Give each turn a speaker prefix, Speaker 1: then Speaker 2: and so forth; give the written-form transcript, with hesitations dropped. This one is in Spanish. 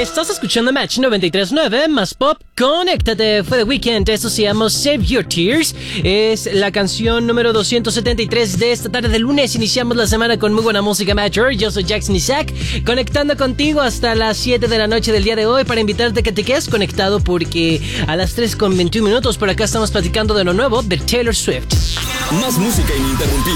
Speaker 1: Estás escuchando Match 93.9 más pop. Conéctate, fue The Weeknd. Esto se llama Save Your Tears. Es la canción número 273 de esta tarde de lunes. Iniciamos la semana con muy buena música, Matcher. Yo soy Jackson Isaac, conectando contigo hasta las 7 de la noche del día de hoy para invitarte a que te quedes conectado porque a las 3:21 por acá estamos platicando de lo nuevo de Taylor Swift.
Speaker 2: Más música ininterrumpida.